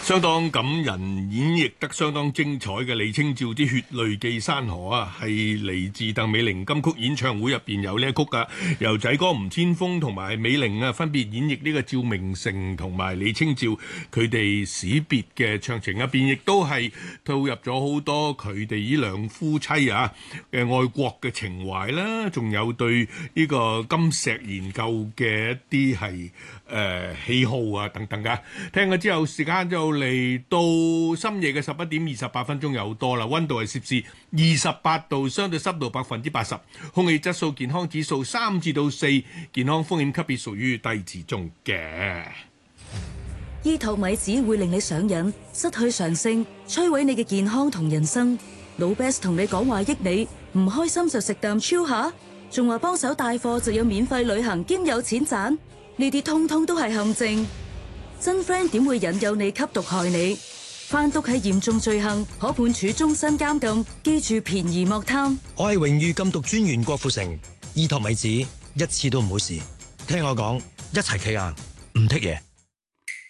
相當感人，演繹得相當精彩嘅李清照之《血淚記山河》啊，係嚟自鄧美玲金曲演唱會入邊有呢一曲噶，由仔哥吳千峰同埋美玲啊分別演繹呢個趙明誠同埋李清照佢哋史別嘅唱情入邊，亦都係套入咗好多佢哋呢兩夫妻啊嘅愛國嘅情懷啦，仲有對呢個金石研究嘅一啲係喜好啊等等噶。聽咗之後，時間就嚟到深夜嘅11:28有多啦，溫度係攝氏28度，相對濕度80%，空氣質素健康指數3至到4，健康風險級別屬於低至中嘅。 醫托米子會令你上癮、失去常性、摧毀你嘅健康同人生。老 Best 同你講話益你，唔開心就食啖超下，仲話幫手帶貨就有免費旅行兼有錢賺，呢啲通通都係陷阱。真 friend 點會引誘你吸毒害你？販毒係嚴重罪行，可判處終身監禁。記住便宜莫貪。 我係榮譽禁毒專員郭富城，醫托米子一次都唔好試。聽我講，一齊企硬，唔剔嘢。